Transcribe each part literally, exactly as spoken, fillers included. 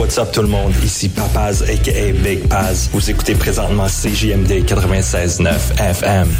What's up tout le monde? Ici Papaz, a k a. Big Paz. Vous écoutez présentement C J M D quatre-vingt-seize neuf F M.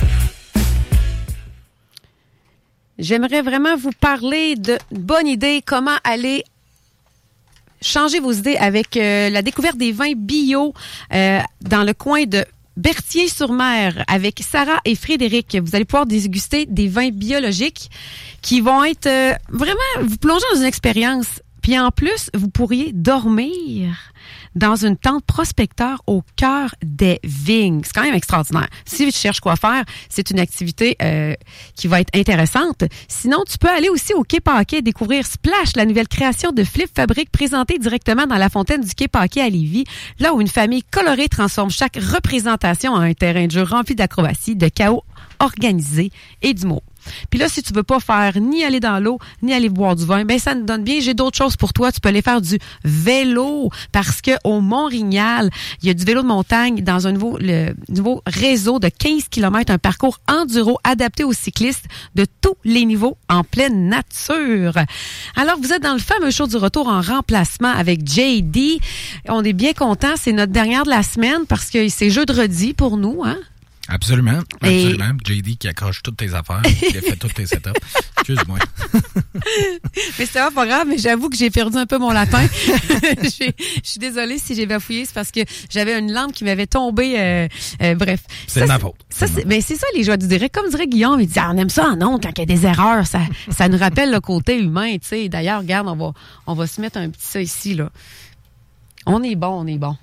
J'aimerais vraiment vous parler de bonne idée, comment aller changer vos idées avec euh, la découverte des vins bio euh, dans le coin de Berthier-sur-Mer avec Sarah et Frédéric. Vous allez pouvoir déguster des vins biologiques qui vont être euh, vraiment vous plonger dans une expérience. Puis en plus, vous pourriez dormir dans une tente prospecteur au cœur des vignes. C'est quand même extraordinaire. Si tu cherches quoi faire, c'est une activité euh, qui va être intéressante. Sinon, tu peux aller aussi au Quai Paquet découvrir Splash, la nouvelle création de Flip Fabrique présentée directement dans la fontaine du Quai Paquet à Lévis, là où une famille colorée transforme chaque représentation en un terrain de jeu rempli d'acrobatie, de chaos organisé et d'humour. Puis là, si tu veux pas faire ni aller dans l'eau, ni aller boire du vin, ben ça nous donne bien. J'ai d'autres choses pour toi. Tu peux aller faire du vélo parce que au Mont-Rignal, il y a du vélo de montagne dans un nouveau, le nouveau réseau de quinze kilomètres, un parcours enduro adapté aux cyclistes de tous les niveaux en pleine nature. Alors, vous êtes dans le fameux show du retour en remplacement avec J D. On est bien contents. C'est notre dernière de la semaine parce que c'est jeudi pour nous, hein? Absolument, absolument. Et... J D qui accroche toutes tes affaires, qui a fait tous tes setups. Excuse-moi. Mais c'est pas grave, mais j'avoue que j'ai perdu un peu mon latin. Je suis désolée si j'ai bafouillé, c'est parce que j'avais une lampe qui m'avait tombé. Euh, euh, bref. C'est de ma faute. Ça, c'est, mais c'est ça les joies du direct. Comme dirait Guillaume, il dit ah, on aime ça en ondes quand il y a des erreurs. Ça, ça nous rappelle le côté humain, tu sais. D'ailleurs, regarde, on va, on va se mettre un petit ça ici, là. On est bon, on est bon.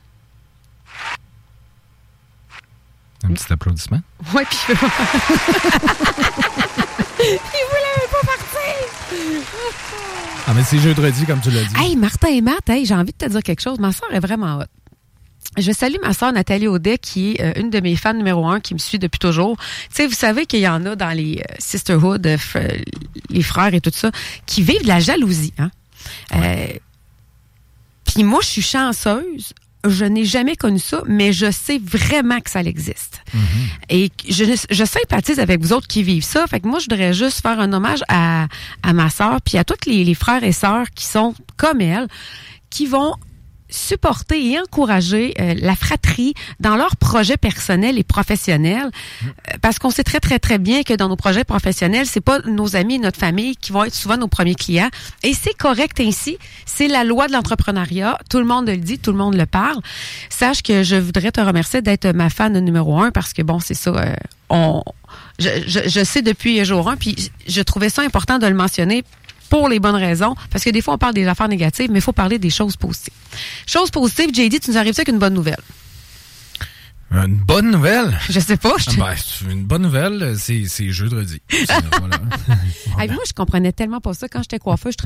Un petit applaudissement. Oui, puis je peux pas. Il voulait pas partir. Ah, mais c'est jeudi, comme tu l'as dit. Hey, Martin et Matt, hey, j'ai envie de te dire quelque chose. Ma soeur est vraiment hot. Je salue ma soeur Nathalie Audet, qui est euh, une de mes fans numéro un, qui me suit depuis toujours. Tu sais, vous savez qu'il y en a dans les euh, sisterhood, euh, f- les frères et tout ça, qui vivent de la jalousie. Hein? Ouais. Euh, puis moi, je suis chanceuse. Je n'ai jamais connu ça, mais je sais vraiment que ça existe. Mm-hmm. Et je, je sympathise avec vous autres qui vivent ça. Fait que moi, je voudrais juste faire un hommage à, à ma sœur, puis à tous les, les frères et sœurs qui sont comme elle, qui vont supporter et encourager euh, la fratrie dans leurs projets personnels et professionnels, mmh. euh, parce qu'on sait très, très, très bien que dans nos projets professionnels, c'est pas nos amis et notre famille qui vont être souvent nos premiers clients. Et c'est correct ainsi. C'est la loi de l'entrepreneuriat. Tout le monde le dit, tout le monde le parle. Sache que je voudrais te remercier d'être ma fan numéro un, parce que bon, c'est ça, euh, on, je, je, je sais depuis jour un, puis je trouvais ça important de le mentionner pour les bonnes raisons, parce que des fois, on parle des affaires négatives, mais il faut parler des choses positives. Choses positives, J D, tu nous arrives avec une bonne nouvelle? Une bonne nouvelle? Je sais pas. Je... Ben, une bonne nouvelle, c'est, c'est jeudi. C'est, voilà. Hey, moi, je comprenais tellement pas ça. Quand j'étais coiffeuse, je